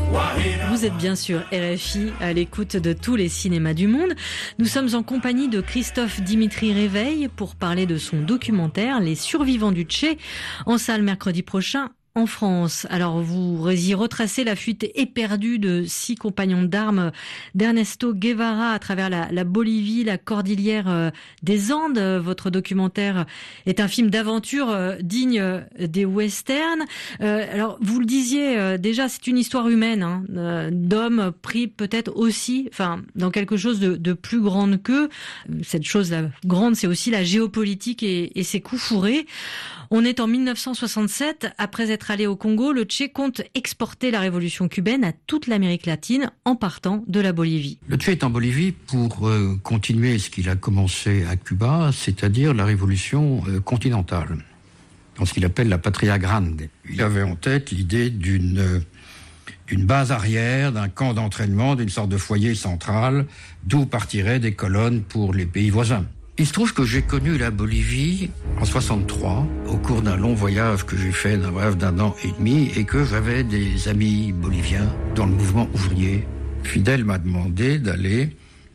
Vous êtes bien sûr RFI, à l'écoute de tous les cinémas du monde. Nous sommes en compagnie de Christophe Dimitri Réveil pour parler de son documentaire Les survivants du Che, en salle mercredi prochain en France. Alors vous y retracez la fuite éperdue de 6 compagnons d'armes d'Ernesto Guevara à travers la Bolivie, la cordillère des Andes. Votre documentaire est un film d'aventure digne des westerns. Alors vous le disiez déjà, c'est une histoire humaine, d'hommes pris peut-être aussi, dans quelque chose de plus grande qu'eux. Cette chose grande, c'est aussi la géopolitique et ses coups fourrés. On est en 1967. Après être allé au Congo, le Che compte exporter la révolution cubaine à toute l'Amérique latine en partant de la Bolivie. Le Che est en Bolivie pour continuer ce qu'il a commencé à Cuba, c'est-à-dire la révolution continentale, dans ce qu'il appelle la Patria Grande. Il avait en tête l'idée d'une base arrière, d'un camp d'entraînement, d'une sorte de foyer central, d'où partiraient des colonnes pour les pays voisins. Il se trouve que j'ai connu la Bolivie en 63, au cours d'un long voyage que j'ai fait d'un bref d'un an et demi, et que j'avais des amis boliviens dans le mouvement ouvrier. Fidel m'a demandé d'aller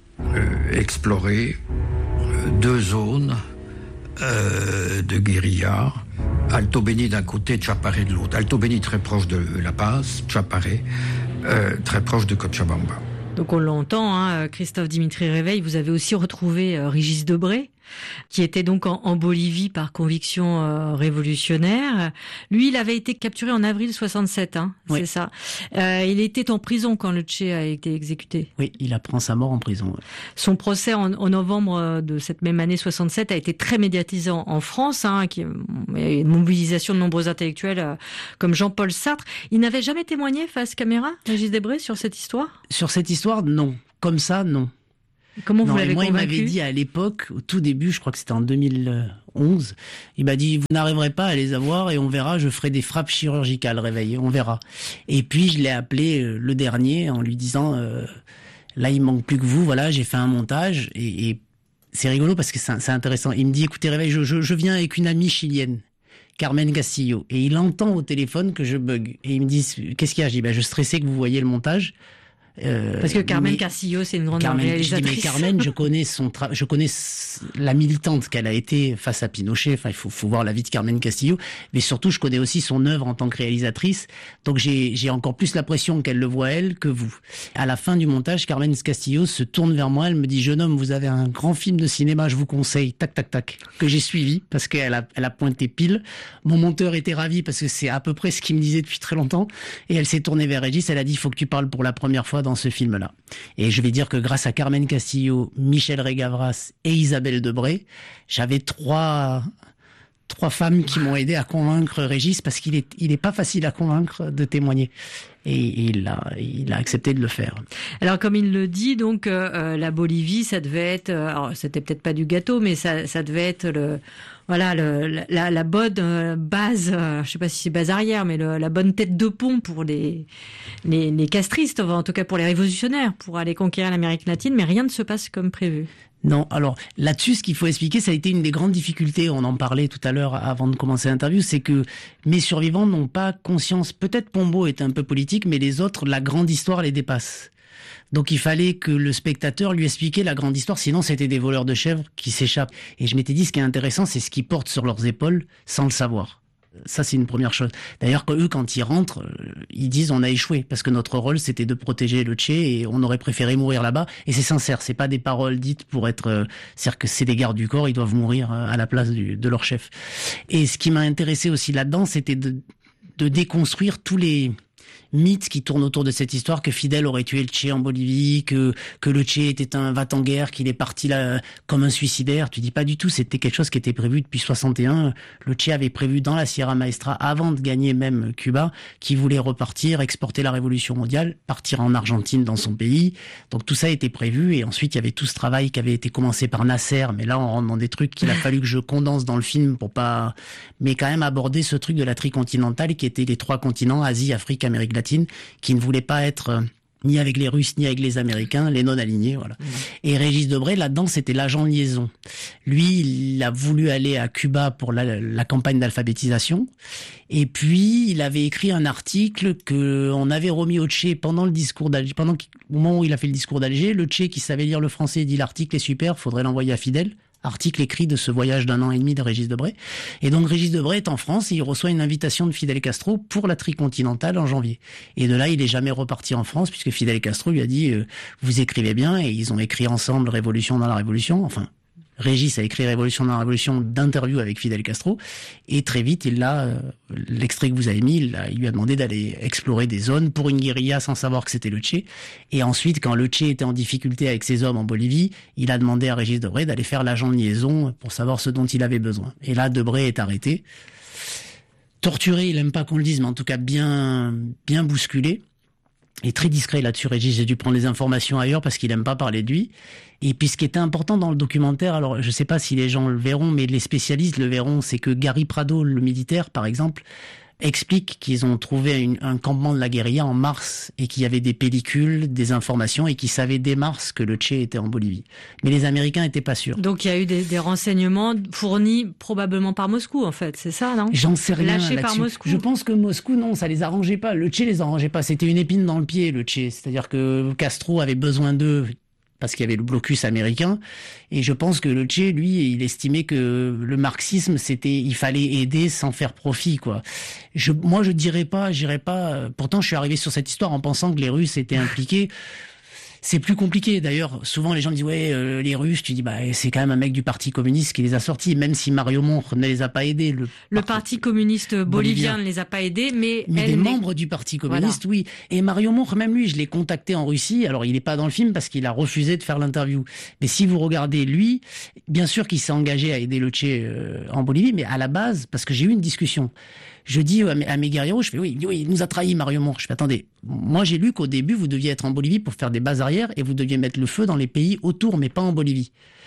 explorer 2 zones de guérilla, Alto Beni d'un côté, Chapare de l'autre. Alto Beni très proche de La Paz, Chapare très proche de Cochabamba. Donc on l'entend, Christophe Dimitri Réveil, vous avez aussi retrouvé Régis Debray, qui était donc en Bolivie par conviction révolutionnaire. Lui, il avait été capturé en avril 67, oui. C'est ça. Il était en prison quand le Che a été exécuté. Oui, il apprend sa mort en prison. Ouais. Son procès en novembre de cette même année 67 a été très médiatisé en France, qui a une mobilisation de nombreux intellectuels comme Jean-Paul Sartre. Il n'avait jamais témoigné face caméra, Régis Debray, sur cette histoire ? Sur cette histoire, non. Comme ça, non. Comment vous l'avez convaincu ? Il m'avait dit à l'époque, au tout début, je crois que c'était en 2011, il m'a dit, vous n'arriverez pas à les avoir et on verra, je ferai des frappes chirurgicales, Réveil, on verra. Et puis je l'ai appelé le dernier en lui disant, là il manque plus que vous, voilà, j'ai fait un montage et c'est rigolo parce que c'est intéressant. Il me dit, écoutez Réveil, je viens avec une amie chilienne, Carmen Castillo, et il entend au téléphone que je bug. Et il me dit, qu'est-ce qu'il y a ? Je dis, je stressais que vous voyiez le montage. Parce que Carmen Castillo, c'est une grande réalisatrice. Mais Carmen, je connais je connais la militante qu'elle a été face à Pinochet. Il faut voir la vie de Carmen Castillo. Mais surtout, je connais aussi son œuvre en tant que réalisatrice. Donc, j'ai encore plus l'impression qu'elle le voit elle que vous. À la fin du montage, Carmen Castillo se tourne vers moi. Elle me dit, jeune homme, vous avez un grand film de cinéma, je vous conseille. Tac, tac, tac. Que j'ai suivi parce qu'elle a pointé pile. Mon monteur était ravi parce que c'est à peu près ce qu'il me disait depuis très longtemps. Et elle s'est tournée vers Régis. Elle a dit, il faut que tu parles pour la première fois dans ce film-là. Et je vais dire que grâce à Carmen Castillo, Michel Régavras et Isabelle Debray, j'avais trois femmes qui m'ont aidé à convaincre Régis parce qu'il est pas facile à convaincre de témoigner. Et il a accepté de le faire. Alors comme il le dit, donc la Bolivie, ça devait être, alors c'était peut-être pas du gâteau, mais ça devait être la bonne base, je sais pas si c'est base arrière, mais la bonne tête de pont pour les castristes, en tout cas pour les révolutionnaires, pour aller conquérir l'Amérique latine, mais rien ne se passe comme prévu. Non, alors là-dessus, ce qu'il faut expliquer, ça a été une des grandes difficultés, on en parlait tout à l'heure avant de commencer l'interview, c'est que mes survivants n'ont pas conscience, peut-être Pombo est un peu politique, mais les autres, la grande histoire les dépasse. Donc il fallait que le spectateur lui expliquait la grande histoire, sinon c'était des voleurs de chèvres qui s'échappent. Et je m'étais dit, ce qui est intéressant, c'est ce qu'ils portent sur leurs épaules sans le savoir. Ça, c'est une première chose. D'ailleurs, eux, quand ils rentrent, ils disent on a échoué parce que notre rôle, c'était de protéger le Che et on aurait préféré mourir là-bas. Et c'est sincère, c'est pas des paroles dites pour être... c'est-à-dire que c'est des gardes du corps, ils doivent mourir à la place de leur chef. Et ce qui m'a intéressé aussi là-dedans, c'était de déconstruire tous les mythes qui tournent autour de cette histoire, que Fidel aurait tué le Che en Bolivie, que le Che était un va-t-en-guerre, qu'il est parti là comme un suicidaire. Tu dis pas du tout, c'était quelque chose qui était prévu depuis 61. Le Che avait prévu dans la Sierra Maestra, avant de gagner même Cuba, qu'il voulait repartir, exporter la révolution mondiale, partir en Argentine dans son pays. Donc tout ça était prévu et ensuite il y avait tout ce travail qui avait été commencé par Nasser, mais là on rentre dans des trucs qu'il a fallu que je condense dans le film pour pas... Mais quand même aborder ce truc de la tricontinentale qui était les 3 continents, Asie, Afrique, Amérique latine, qui ne voulait pas être ni avec les Russes, ni avec les Américains, les non-alignés, voilà. Et Régis Debray, là-dedans, c'était l'agent de liaison. Lui, il a voulu aller à Cuba pour la campagne d'alphabétisation. Et puis, il avait écrit un article qu'on avait remis au Che pendant le discours d'Alger, au moment où il a fait le discours d'Alger. Le Che, qui savait lire le français, dit l'article est super, faudrait l'envoyer à Fidel. Article écrit de ce voyage d'1 an et demi de Régis Debray. Et donc Régis Debray est en France et il reçoit une invitation de Fidel Castro pour la tricontinentale en janvier. Et de là, il est jamais reparti en France puisque Fidel Castro lui a dit vous écrivez bien, et ils ont écrit ensemble Révolution dans la Révolution. Enfin, Régis a écrit Révolution dans la Révolution d'interview avec Fidel Castro, et très vite, l'extrait que vous avez mis, il lui a demandé d'aller explorer des zones pour une guérilla sans savoir que c'était le Che. Et ensuite, quand le Che était en difficulté avec ses hommes en Bolivie, il a demandé à Régis Debray d'aller faire l'agent de liaison pour savoir ce dont il avait besoin. Et là, Debray est arrêté. Torturé, il aime pas qu'on le dise, mais en tout cas bien bousculé. Et très discret là-dessus, Régis, j'ai dû prendre les informations ailleurs parce qu'il aime pas parler de lui. Et puis ce qui était important dans le documentaire, alors je sais pas si les gens le verront, mais les spécialistes le verront, c'est que Gary Prado, le militaire par exemple, explique qu'ils ont trouvé un campement de la guérilla en mars et qu'il y avait des pellicules, des informations et qu'ils savaient dès mars que le Che était en Bolivie. Mais les Américains n'étaient pas sûrs. Donc il y a eu des renseignements fournis probablement par Moscou en fait, c'est ça, non? J'en sais rien Lâchés là-dessus. par Moscou. Je pense que Moscou, non, ça les arrangeait pas. Le Che les arrangeait pas. C'était une épine dans le pied, le Che. C'est-à-dire que Castro avait besoin d'eux parce qu'il y avait le blocus américain. Et je pense que le Che, lui, il estimait que le marxisme, il fallait aider sans faire profit, quoi. Moi, j'irais pas, pourtant, je suis arrivé sur cette histoire en pensant que les Russes étaient impliqués. C'est plus compliqué. D'ailleurs, souvent les gens disent les Russes, tu dis c'est quand même un mec du Parti communiste qui les a sortis, même si Mario Monge ne les a pas aidés. Le Parti communiste bolivien ne les a pas aidés, mais des membres du Parti communiste, voilà. Oui. Et Mario Monge, même lui, je l'ai contacté en Russie. Alors il est pas dans le film parce qu'il a refusé de faire l'interview. Mais si vous regardez lui, bien sûr qu'il s'est engagé à aider le Che en Bolivie, mais à la base, parce que j'ai eu une discussion. Je dis à mes guerrieros, je fais oui, il nous a trahi Mario Monge. Je fais attendez, moi j'ai lu qu'au début vous deviez être en Bolivie pour faire des bases arrières et vous deviez mettre le feu dans les pays autour, mais pas en Bolivie.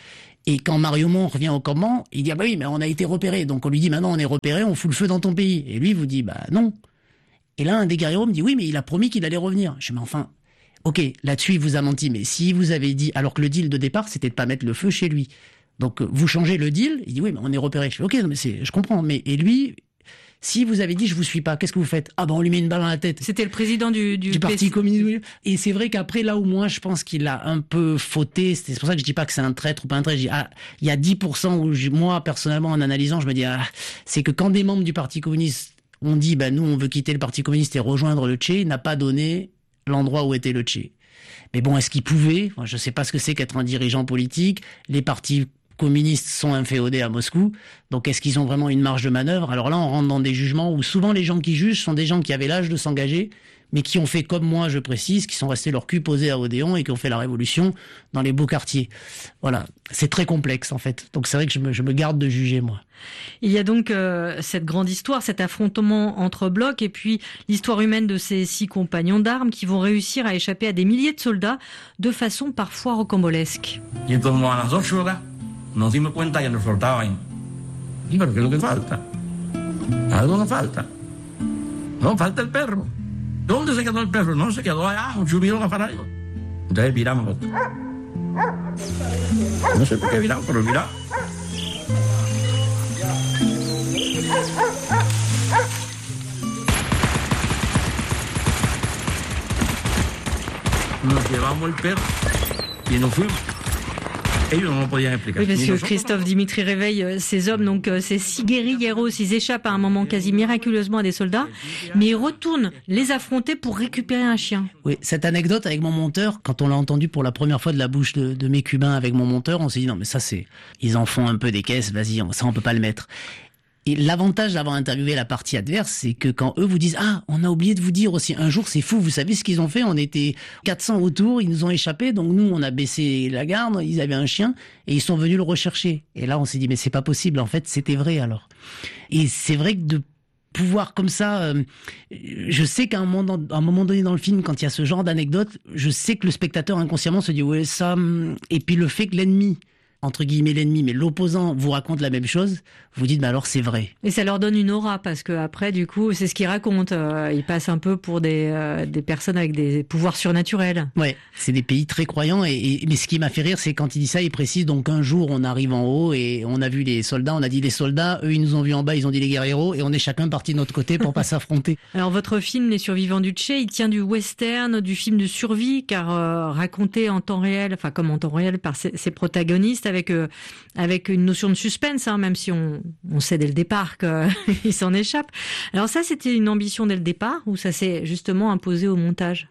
Et quand Mario Monge revient au campement, il dit oui, mais on a été repéré. Donc on lui dit maintenant on est repéré, on fout le feu dans ton pays. Et lui vous dit non. Et là un des guerrieros me dit oui, mais il a promis qu'il allait revenir. Je dis mais enfin, ok, là-dessus il vous a menti, mais si vous avez dit, alors que le deal de départ c'était de pas mettre le feu chez lui. Donc vous changez le deal, il dit oui, mais on est repéré. Je fais ok, mais je comprends, mais et lui. Si vous avez dit je vous suis pas, qu'est-ce que vous faites? On lui met une balle dans la tête. C'était le président du Parti communiste. Et c'est vrai qu'après, là où moi je pense qu'il a un peu fauté, c'est pour ça que je dis pas que c'est un traître ou pas un traître, je dis il y a 10% où moi personnellement en analysant, je me dis c'est que quand des membres du Parti communiste ont dit nous on veut quitter le Parti communiste et rejoindre le Che, il n'a pas donné l'endroit où était le Che. Mais bon, est-ce qu'il pouvait? Moi, je sais pas ce que c'est qu'être un dirigeant politique. Les partis communistes sont inféodés à Moscou, donc est-ce qu'ils ont vraiment une marge de manœuvre? Alors là, on rentre dans des jugements où souvent les gens qui jugent sont des gens qui avaient l'âge de s'engager, mais qui ont fait comme moi, je précise, qui sont restés leur cul posé à Odéon et qui ont fait la révolution dans les beaux quartiers. Voilà, c'est très complexe en fait, donc c'est vrai que je me garde de juger moi. Il y a donc cette grande histoire, cet affrontement entre blocs, et puis l'histoire humaine de ces 6 compagnons d'armes qui vont réussir à échapper à des milliers de soldats de façon parfois rocambolesque. Nos dimos cuenta que nos soltaban. ¿Y pero qué es lo que falta? Algo nos falta. No, falta el perro. ¿Dónde se quedó el perro? No, se quedó allá, subieron a parar. Entonces viramos. No sé por qué viramos, pero viramos. Nos llevamos el perro y nos fuimos. Oui, parce que Christophe Dimitri réveille ces hommes, donc ces 6 guérilleros, ils échappent à un moment quasi miraculeusement à des soldats, mais ils retournent les affronter pour récupérer un chien. Oui, cette anecdote avec mon monteur, quand on l'a entendu pour la première fois de la bouche de mes Cubains avec mon monteur, on s'est dit non mais ça ils en font un peu des caisses, vas-y, ça on peut pas le mettre. Et l'avantage d'avoir interviewé la partie adverse, c'est que quand eux vous disent « on a oublié de vous dire aussi, un jour c'est fou, vous savez ce qu'ils ont fait, on était 400 autour, ils nous ont échappé, donc nous on a baissé la garde, ils avaient un chien, et ils sont venus le rechercher. » Et là on s'est dit « mais c'est pas possible, en fait c'était vrai alors. » Et c'est vrai que de pouvoir comme ça, je sais qu'à un moment donné dans le film, quand il y a ce genre d'anecdote, je sais que le spectateur inconsciemment se dit « ouais ça », et puis le fait que l'ennemi entre guillemets l'ennemi, mais l'opposant vous raconte la même chose, vous dites, alors c'est vrai. Et ça leur donne une aura, parce que après, du coup, c'est ce qu'ils racontent. Ils passent un peu pour des personnes avec des pouvoirs surnaturels. Ouais, c'est des pays très croyants, mais ce qui m'a fait rire, c'est quand il dit ça, il précise, donc un jour, on arrive en haut et on a vu les soldats, on a dit les soldats, eux, ils nous ont vus en bas, ils ont dit les guerrieros, et on est chacun parti de notre côté pour pas s'affronter. Alors, votre film, Les Survivants du Tché, il tient du western, du film de survie, car raconté en temps réel, enfin, comme en temps réel par ses protagonistes, avec une notion de suspense, hein, même si on sait dès le départ qu'il s'en échappe. Alors ça, c'était une ambition dès le départ, ou ça s'est justement imposé au montage?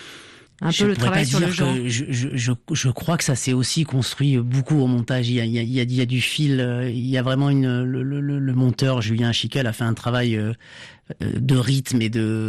Un peu le travail sur le genre. Je crois que ça s'est aussi construit beaucoup au montage. Il y a du fil. Il y a vraiment le monteur Julien Chiquel a fait un travail de rythme et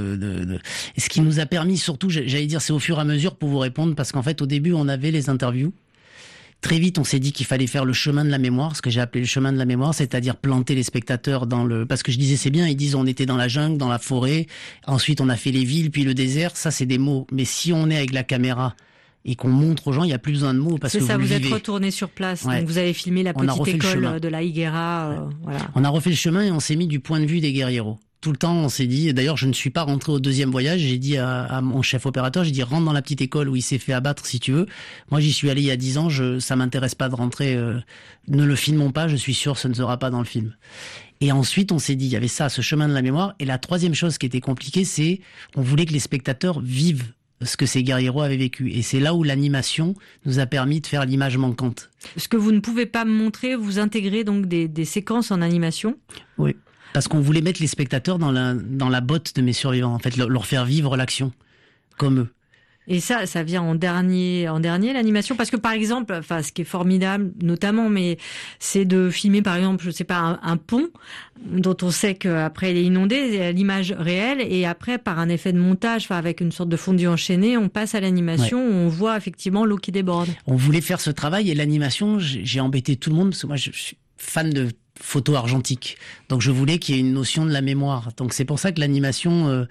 et ce qui nous a permis surtout, j'allais dire, c'est au fur et à mesure pour vous répondre, parce qu'en fait au début on avait les interviews. Très vite, on s'est dit qu'il fallait faire le chemin de la mémoire, ce que j'ai appelé le chemin de la mémoire, c'est-à-dire planter les spectateurs parce que je disais c'est bien, ils disent on était dans la jungle, dans la forêt, ensuite on a fait les villes, puis le désert, ça c'est des mots. Mais si on est avec la caméra et qu'on montre aux gens, il n'y a plus besoin de mots parce que vous êtes retourné sur place, ouais. Donc vous avez filmé la petite école de la Higuera, voilà. On a refait le chemin et on s'est mis du point de vue des guerrieros. Tout le temps, on s'est dit, d'ailleurs, je ne suis pas rentré au deuxième voyage, j'ai dit à mon chef opérateur, j'ai dit, rentre dans la petite école où il s'est fait abattre si tu veux. Moi, j'y suis allé il y a 10 ans, ça m'intéresse pas de rentrer, ne le filmons pas, je suis sûr, ce ne sera pas dans le film. Et ensuite, on s'est dit, il y avait ça, ce chemin de la mémoire. Et la troisième chose qui était compliquée, c'est, on voulait que les spectateurs vivent ce que ces guerrieros avaient vécu. Et c'est là où l'animation nous a permis de faire l'image manquante. Ce que vous ne pouvez pas me montrer, vous intégrez donc des séquences en animation? Oui. Parce qu'on voulait mettre les spectateurs dans la botte de Mes Survivants, en fait, leur faire vivre l'action, comme eux. Et ça vient en dernier l'animation, parce que par exemple, enfin, ce qui est formidable, notamment, mais c'est de filmer par exemple, je sais pas, un pont dont on sait qu'après il est inondé, l'image réelle, et après par un effet de montage, enfin avec une sorte de fondu enchaîné, on passe à l'animation, ouais. Où on voit effectivement l'eau qui déborde. On voulait faire ce travail, et l'animation, j'ai embêté tout le monde, parce que moi je suis fan de photo argentique. Donc je voulais qu'il y ait une notion de la mémoire. Donc c'est pour ça que l'animation,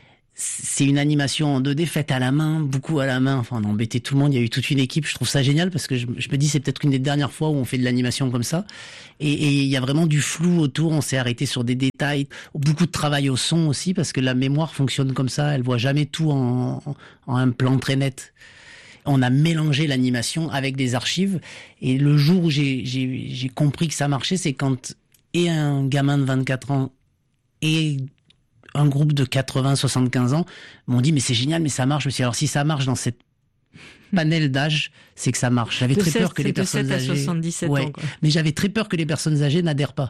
c'est une animation en 2D faite à la main, beaucoup à la main. Enfin, on a embêté tout le monde. Il y a eu toute une équipe. Je trouve ça génial parce que je me dis c'est peut-être une des dernières fois où on fait de l'animation comme ça. Et il y a vraiment du flou autour. On s'est arrêté sur des détails. Beaucoup de travail au son aussi parce que la mémoire fonctionne comme ça. Elle voit jamais tout en un plan très net. On a mélangé l'animation avec des archives. Et le jour où j'ai compris que ça marchait, c'est quand un gamin de 24 ans et un groupe de 80-75 ans m'ont dit « mais c'est génial, mais ça marche aussi ». Alors si ça marche dans cette panel d'âge, c'est que ça marche. J'avais très peur que les personnes âgées... 77 ans, quoi. Mais j'avais très peur que les personnes âgées n'adhèrent pas.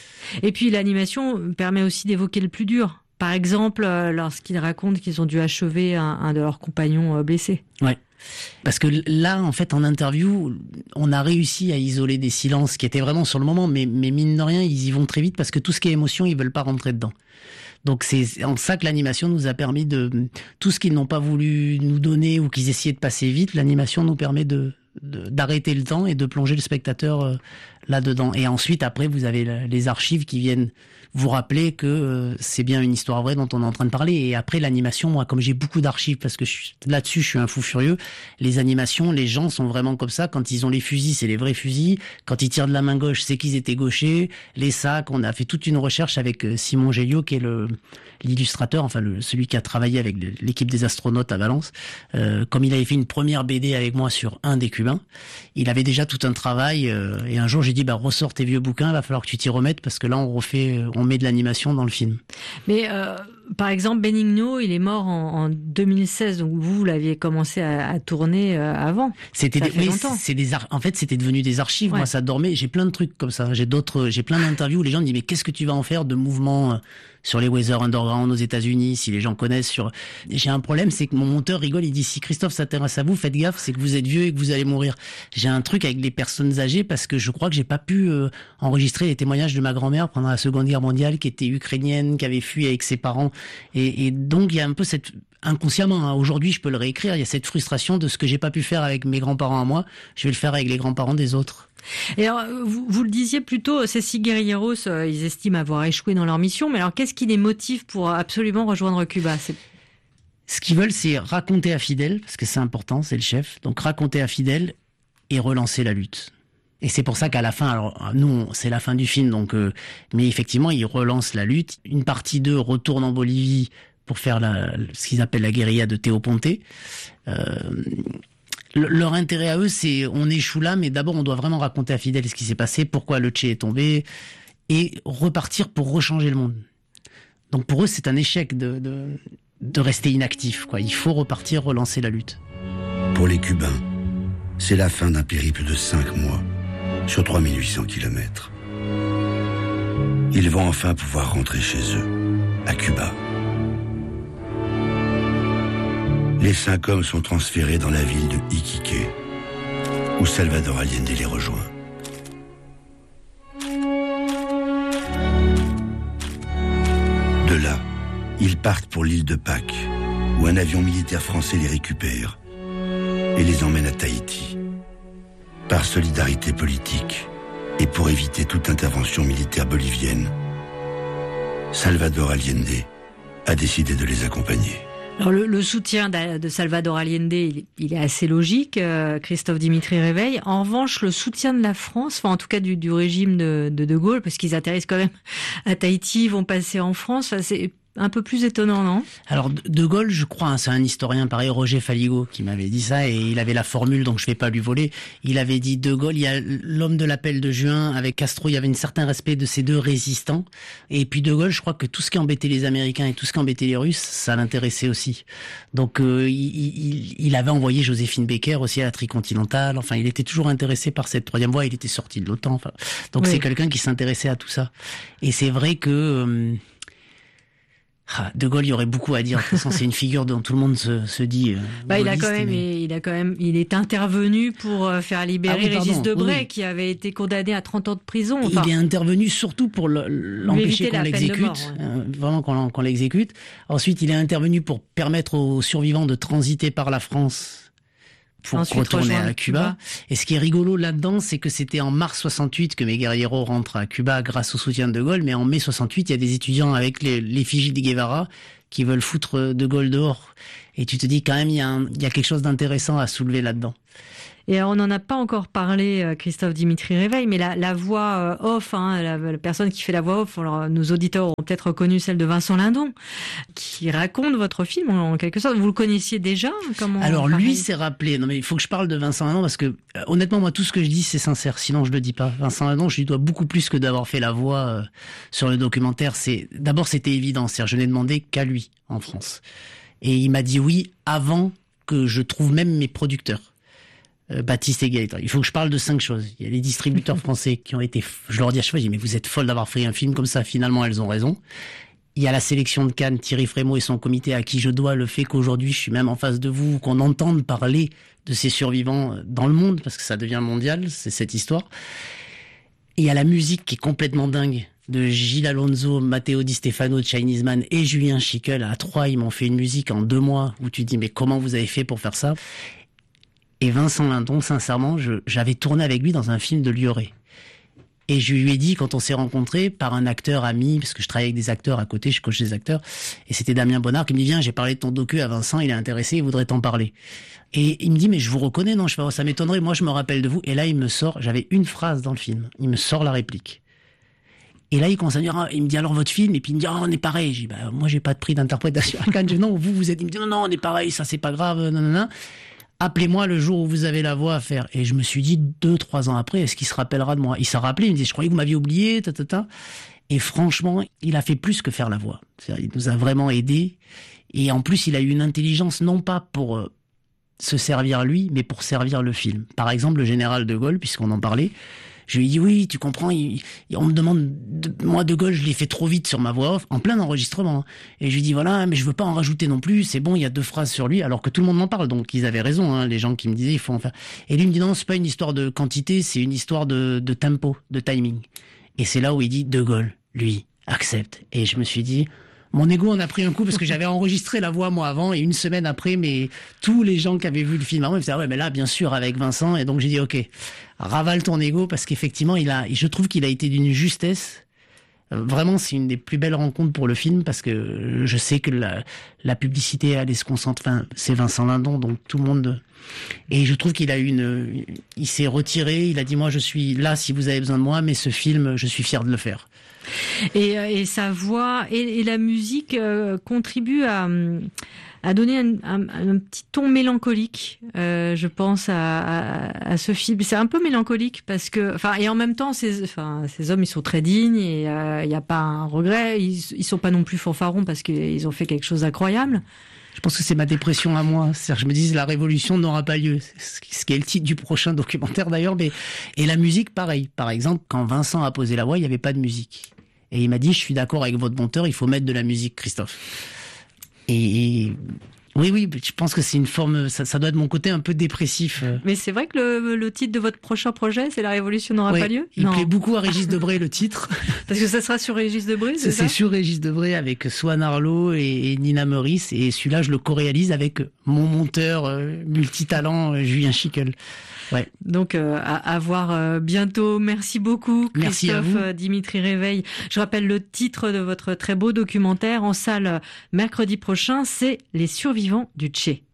Et puis l'animation permet aussi d'évoquer le plus dur. Par exemple, lorsqu'ils racontent qu'ils ont dû achever un de leurs compagnons blessés. Ouais. Parce que là, en fait, en interview, on a réussi à isoler des silences qui étaient vraiment sur le moment, mais mine de rien, ils y vont très vite parce que tout ce qui est émotion, ils veulent pas rentrer dedans. Donc c'est en ça que l'animation nous a permis tout ce qu'ils n'ont pas voulu nous donner ou qu'ils essayaient de passer vite, l'animation nous permet d'arrêter le temps et de plonger le spectateur là-dedans. Et ensuite, après, vous avez les archives qui viennent vous rappeler que c'est bien une histoire vraie dont on est en train de parler. Et après, l'animation, moi, comme j'ai beaucoup d'archives, parce que là-dessus, je suis un fou furieux, les animations, les gens sont vraiment comme ça. Quand ils ont les fusils, c'est les vrais fusils. Quand ils tirent de la main gauche, c'est qu'ils étaient gauchers. Les sacs, on a fait toute une recherche avec Simon Géliot, qui est l'illustrateur, enfin celui qui a travaillé avec l'équipe des astronautes à Valence. Comme il avait fait une première BD avec moi sur un des Cubains, il avait déjà tout un travail. Et un jour, j'ai dit, ressors tes vieux bouquins, va falloir que tu t'y remettes parce que là, on met de l'animation dans le film. Mais par exemple, Benigno, il est mort en 2016, donc vous l'aviez commencé à tourner avant. C'était longtemps. En fait, c'était devenu des archives. Ouais. Moi, ça dormait. J'ai plein de trucs comme ça. J'ai plein d'interviews où les gens me disent mais qu'est-ce que tu vas en faire de mouvements sur les Weather Underground aux États-Unis, si les gens connaissent J'ai un problème, c'est que mon monteur rigole, il dit si Christophe s'intéresse à vous, faites gaffe, c'est que vous êtes vieux et que vous allez mourir. J'ai un truc avec les personnes âgées parce que je crois que j'ai pas pu enregistrer les témoignages de ma grand-mère pendant la Seconde Guerre mondiale, qui était ukrainienne, qui avait fui avec ses parents. Et donc il y a un peu cette inconsciemment, hein, aujourd'hui je peux le réécrire, il y a cette frustration de ce que j'ai pas pu faire avec mes grands-parents à moi, je vais le faire avec les grands-parents des autres. Et alors, vous le disiez plus tôt, ces 6 guerrilleros, ils estiment avoir échoué dans leur mission, mais alors qu'est-ce qui les motive pour absolument rejoindre Cuba? Ce qu'ils veulent, c'est raconter à Fidel, parce que c'est important, c'est le chef, donc raconter à Fidel et relancer la lutte. Et c'est pour ça qu'à la fin, alors nous, c'est la fin du film, donc, mais effectivement, ils relancent la lutte. Une partie d'eux retourne en Bolivie pour faire ce qu'ils appellent la guérilla de Théo Ponte. Leur intérêt à eux, c'est on échoue là, mais d'abord on doit vraiment raconter à Fidel ce qui s'est passé, pourquoi le Che est tombé, et repartir pour rechanger le monde. Donc pour eux, c'est un échec de rester inactif, quoi. Il faut repartir, relancer la lutte. Pour les Cubains, c'est la fin d'un périple de 5 mois, sur 3800 kilomètres. Ils vont enfin pouvoir rentrer chez eux, à Cuba. Les 5 hommes sont transférés dans la ville de Iquique, où Salvador Allende les rejoint. De là, ils partent pour l'île de Pâques, où un avion militaire français les récupère et les emmène à Tahiti. Par solidarité politique et pour éviter toute intervention militaire bolivienne, Salvador Allende a décidé de les accompagner. Alors le soutien de Salvador Allende, il est assez logique, Christophe Dimitri Réveil. En revanche, le soutien de la France, enfin en tout cas du régime de Gaulle, parce qu'ils atterrissent quand même à Tahiti, ils vont passer en France, c'est un peu plus étonnant, non? Alors De Gaulle, je crois, c'est un historien pareil, Roger Faligot, qui m'avait dit ça, et il avait la formule, donc je vais pas lui voler. Il avait dit De Gaulle, il y a l'homme de l'appel de juin, avec Castro, il y avait un certain respect de ces deux résistants. Et puis De Gaulle, je crois que tout ce qui embêtait les Américains et tout ce qui embêtait les Russes, ça l'intéressait aussi. Donc il avait envoyé Joséphine Baker aussi à la Tricontinentale. Enfin, il était toujours intéressé par cette troisième voie. Il était sorti de l'OTAN. Enfin, donc oui. C'est quelqu'un qui s'intéressait à tout ça. Et c'est vrai que De Gaulle, il y aurait beaucoup à dire. De toute façon, c'est une figure dont tout le monde se dit. Il est intervenu pour faire libérer Régis Debray, qui avait été condamné à 30 ans de prison. Enfin, il est intervenu surtout pour l'empêcher qu'on l'exécute, vraiment qu'on l'exécute. Ensuite, il est intervenu pour permettre aux survivants de transiter par la France pour retourner à Cuba. Et ce qui est rigolo là-dedans, c'est que c'était en mars 68 que mes guerrieros rentrent à Cuba grâce au soutien de Gaulle, mais en mai 68, il y a des étudiants avec l'effigie de Guevara qui veulent foutre de Gaulle dehors. Et tu te dis quand même, il y a quelque chose d'intéressant à soulever là-dedans. Et on n'en a pas encore parlé, Christophe Dimitri Réveil, mais la voix off, la personne qui fait la voix off, alors nos auditeurs ont peut-être reconnu celle de Vincent Lindon, qui raconte votre film en quelque sorte. Vous le connaissiez déjà? Alors lui s'est rappelé. Non mais il faut que je parle de Vincent Lindon parce que honnêtement moi tout ce que je dis c'est sincère, sinon je le dis pas. Vincent Lindon, je lui dois beaucoup plus que d'avoir fait la voix sur le documentaire. D'abord c'était évident, c'est-à-dire je n'ai demandé qu'à lui en France, et il m'a dit oui avant que je trouve même mes producteurs. Baptiste et Gaëtan. Il faut que je parle de 5 choses. Il y a les distributeurs français qui ont été... Je leur dis à chaque fois, je dis, mais vous êtes folle d'avoir fait un film comme ça. Finalement, elles ont raison. Il y a la sélection de Cannes, Thierry Frémaux et son comité à qui je dois le fait qu'aujourd'hui, je suis même en face de vous, qu'on entende parler de ces survivants dans le monde, parce que ça devient mondial, c'est cette histoire. Et il y a la musique qui est complètement dingue, de Gilles Alonso, Matteo Di Stefano, Chinese Man et Julien Schickel. À 3, ils m'ont fait une musique en 2 mois, où tu te dis, mais comment vous avez fait pour faire ça? Et Vincent Lindon, sincèrement, j'avais tourné avec lui dans un film de Lioré. Et je lui ai dit, quand on s'est rencontrés, par un acteur ami, parce que je travaille avec des acteurs à côté, je coach des acteurs, et c'était Damien Bonnard qui me dit, viens, j'ai parlé de ton docu à Vincent, il est intéressé, il voudrait t'en parler. Et il me dit, mais je vous reconnais, non? Je fais, oh, ça m'étonnerait, moi je me rappelle de vous. Et là, il me sort, j'avais une phrase dans le film, il me sort la réplique. Et là, il commence à dire, il me dit alors votre film, et puis il me dit, on est pareil. J'ai dit, moi j'ai pas de prix d'interprétation à Cannes. Non, vous êtes, il me dit, non, on est pareil, ça c'est pas grave, non. Appelez-moi le jour où vous avez la voix à faire. Et je me suis dit, 2-3 ans après, est-ce qu'il se rappellera de moi? Il s'est rappelé, il me dit, je croyais que vous m'aviez oublié, Et franchement, il a fait plus que faire la voix. C'est-à-dire, il nous a vraiment aidés. Et en plus, il a eu une intelligence, non pas pour se servir lui, mais pour servir le film. Par exemple, le général de Gaulle, puisqu'on en parlait, je lui ai dit, oui, tu comprends, on me demande, moi, De Gaulle, je l'ai fait trop vite sur ma voix off, en plein enregistrement. Et je lui ai dit, voilà, mais je veux pas en rajouter non plus, c'est bon, il y a 2 phrases sur lui, alors que tout le monde m'en parle, donc ils avaient raison, les gens qui me disaient, il faut en faire. Et lui me dit, non, c'est pas une histoire de quantité, c'est une histoire de tempo, de timing. Et c'est là où il dit, De Gaulle, lui, accepte. Et je me suis dit, mon ego en a pris un coup parce que j'avais enregistré la voix moi avant, et une semaine après, mais tous les gens qui avaient vu le film avant, ils me disaient, ah ouais, mais là, bien sûr, avec Vincent. Et donc j'ai dit, ok, ravale ton ego, parce qu'effectivement, je trouve qu'il a été d'une justesse. Vraiment, c'est une des plus belles rencontres pour le film parce que je sais que la publicité allait se concentrer. Enfin, c'est Vincent Lindon, donc tout le monde. Et je trouve qu'il a il s'est retiré. Il a dit moi, je suis là si vous avez besoin de moi, mais ce film, je suis fier de le faire. Et sa voix et la musique contribuent à donner un petit ton mélancolique, je pense à ce film. C'est un peu mélancolique parce que, et en même temps, ces hommes, ils sont très dignes et il n'y a pas un regret. Ils sont pas non plus fanfarons parce qu'ils ont fait quelque chose d'incroyable. Je pense que c'est ma dépression à moi. C'est-à-dire, je me dis, la révolution n'aura pas lieu. Ce qui est le titre du prochain documentaire d'ailleurs. Et la musique, pareil. Par exemple, quand Vincent a posé la voix, il n'y avait pas de musique. Et il m'a dit, je suis d'accord avec votre monteur, il faut mettre de la musique, Christophe. Et oui, je pense que c'est une forme, ça doit être mon côté un peu dépressif. Mais c'est vrai que le titre de votre prochain projet, c'est La Révolution n'aura pas lieu? Il plaît beaucoup à Régis Debray, le titre. Parce que ça sera sur Régis Debray, c'est ça? C'est sur Régis Debray avec Swan Arlo et Nina Meurice. Et celui-là, je le co-réalise avec mon monteur multitalent, Julien Schickel. Ouais. Donc à voir bientôt. Merci beaucoup, Christophe Dimitri Réveil. Je rappelle le titre de votre très beau documentaire en salle mercredi prochain, c'est Les survivants du Tché.